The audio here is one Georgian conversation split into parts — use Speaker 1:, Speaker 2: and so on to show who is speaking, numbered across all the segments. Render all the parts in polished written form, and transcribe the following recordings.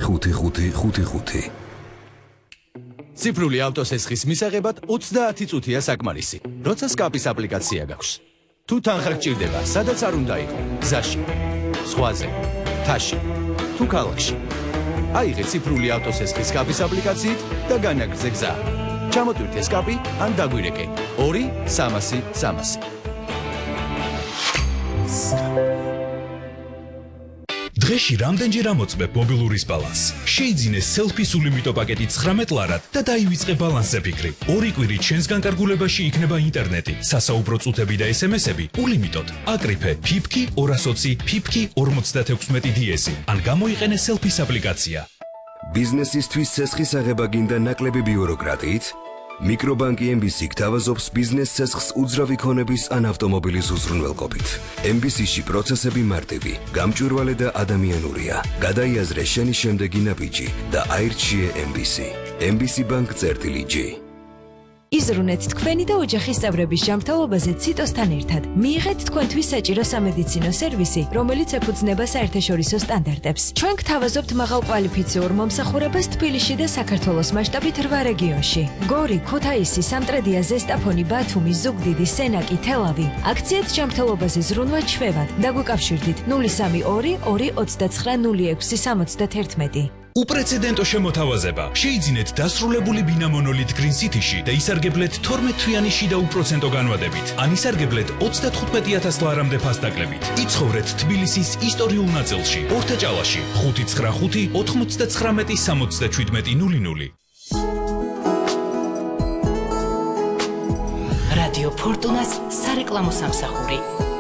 Speaker 1: 55555.
Speaker 2: ციფრული ავტოსესხის მისაღებად 30 წუთია საკმარისი, როცა სკაპის აპლიკაცია გაქვს. თუ თანხა გჭირდება, სადაც არ უნდა იყო, გზაში, ზღვაზე, მთაში, თუ ქალაქში. აიღე ციფრული ავტოსესხის სკაპის აპლიკაციით და განაგრძე გზა. ჩამოტვირთე სკაპი ან დაგვირეკე 2-300-300.
Speaker 3: დღეში რამდენჯერ ამოწმებ მობილურის ბალანსს? შეიძინე სელფის ულიმიტო პაკეტი 19 ლარად და დაივიწყე ბალანსზე ფიქრი. 2 კვირით შენს განკარგულებაში იქნება ინტერნეტი, სასაუბრო წუთები და SMS-ები ულიმიტოდ. აკრიფე ფიფკი 220, ფიფკი 56 DS-ი. ან გამოიყენე სელფის აპლიკაცია.
Speaker 1: ბიზნესისთვის ცესხის აღება გინდა ნაკლები ბიუროკრატიით? მიკრობანკი MBC გთავაზობს ბიზნეს ცესხს უძრავი ქონების ან ავტომობილის უზრუნველყოფით. MBC-ში პროცესები მარტივი, გამჭვირვალე და ადამიანურია. გადაიაზრე შენი შემდეგი ნაბიჯი და აირჩიე MBC. MBC Bank-G.
Speaker 4: იზრუნეთ თქვენი და ოჯახის წევრების ჯანმრთელობაზე ციტოსთან ერთად. მიიღეთ თქვენთვის საჭირო სამედიცინო სერვისი, რომელიც ეფუძნება საერთაშორისო სტანდარტებს. ჩვენ გთავაზობთ მაღალკვალიფიციურ მომსახურებას თბილისში და საქართველოს მასშტაბით 8 რეგიონში. გორი, ქუთაისი, სამტრედია, ზესტაფონი, ბათუმი, ზუგდიდი, სენაკი, თელავი. აქციეთ ჯანმრთელობაზე ზრუნვა ჩვევად. დაგვიკავშირდით 032 229 0671.
Speaker 3: უპრეცედენტო შემოთავაზება. შეიძინეთ დასრულებული ბინა მონოლით Green City-ში და ისარგებლეთ 12 თვიანი შიდა უპროცენტო განვადებით. ან ისარგებლეთ 35,000 ლარამდე ფასდაკლებით. იცხოვრეთ თბილისის ისტორიულ ნაწილში, ორთაჭალაში, 595 99 67 00.
Speaker 5: რადიო ფორტუნას სარეკლამო სამსახური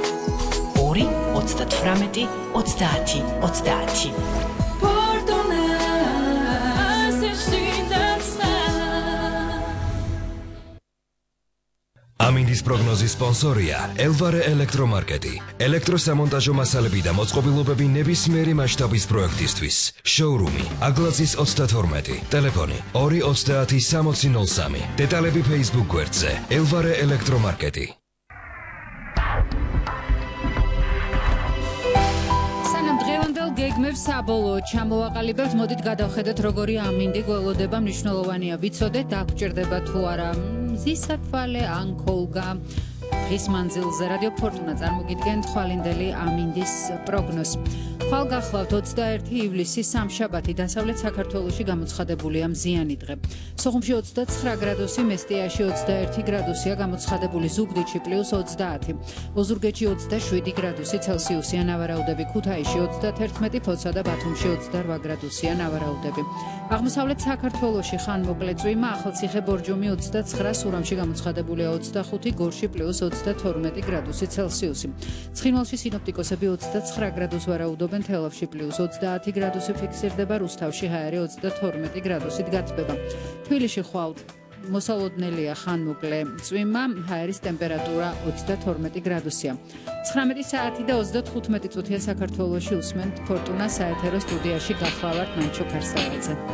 Speaker 5: 2-38-30-30.
Speaker 1: ამინდის პროგნოზის სპონსორია ელვარე ელექტრომარკეტი. ელექტროსამონტაჟო მასალები და მოწყობილობები ნებისმიერი მასშტაბის პროექტისთვის. შოურუმი აგლაძის 32, ტელეფონი 230-6003. დეტალები Facebook გვერდზე ელვარე ელექტრომარკეტი.
Speaker 6: გეგმებს საბოლოოდ ჩამოვაყალიბებთ, მოდით გადავხედოთ როგორი ამინდი გველოდება, მნიშვნელოვანია ვიცოდეთ, დაგვჭირდება თუ არა მზისათვალე ან ქოლგა. დღის მანძილზე რადიო ფორტუნა წარმოგიდგენთ ხვალინდელი ამინდის პროგნოზს. ხვალ გახლავთ 21 ივლისი სამშაბათი, დასავლეთ საქართველოში გამოცხადებულია მზიანი დღე. სოხუმში 29 გრადუსი, მესტიაში 21 გრადუსია გამოცხადებული, ზუგდიდში +30, ოზურგეთში 27 გრადუსი ცელსიუსია ნავარაუდები, ქუთაისში 31, ფოთსა და ბათუმში 28 გრადუსია ნავარაუდები. აღმოსავლეთ საქართველოში ხანმოკლე წვიმა, ახალციხე ბორჯომი 29, სურამში გამოცხადებულია 25, გორში +32 გრადუსი ცელსიუსი. ცხინვალში სინოპტიკოსები 29 გრადუსს ვარაუდობენ, თელავში +30 გრადუსი ფიქსირდება, რუსთავში ჰაერი 32 გრადუსით გათბება. თბილისში ხვალ მოსალოდნელია ხანმოკლე წვიმა, ჰაერის ტემპერატურა 32 გრადუსია. 19 საათი და 35 წუთია საქართველოში უსმენთ ფორტუნა საეთერო სტუდიაში გახლავართ მანჩო ქარსავაძე.